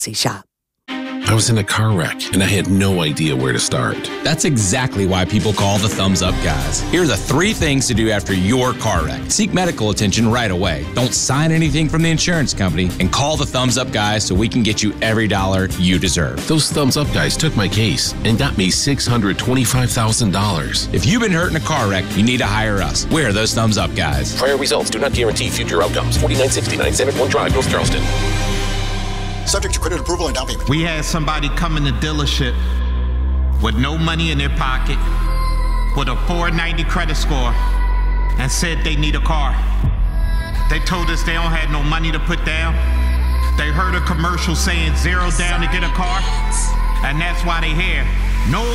Shop. I was in a car wreck, and I had no idea where to start. That's exactly why people call the Thumbs Up Guys. Here are the 3 things to do after your car wreck. Seek medical attention right away. Don't sign anything from the insurance company, and call the Thumbs Up Guys so we can get you every dollar you deserve. Those Thumbs Up Guys took my case and got me $625,000. If you've been hurt in a car wreck, you need to hire us. We're those Thumbs Up Guys. Prior results do not guarantee future outcomes. 4969 71 Drive, North Charleston. Subject to credit approval and down payment. We had somebody come in the dealership with no money in their pocket, with a 490 credit score, and said they need a car. They told us they don't have no money to put down. They heard a commercial saying 0 down to get a car, and that's why they here. No